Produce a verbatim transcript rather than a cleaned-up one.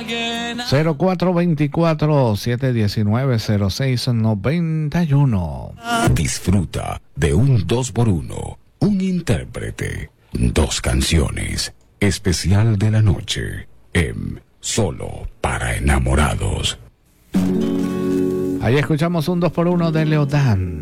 cero cuatro dos cuatro, siete uno nueve, cero seis nueve uno. Disfruta de un dos por uno, un intérprete, dos canciones, especial de la noche, en Solo para Enamorados. Ahí escuchamos un dos por uno de Leodán.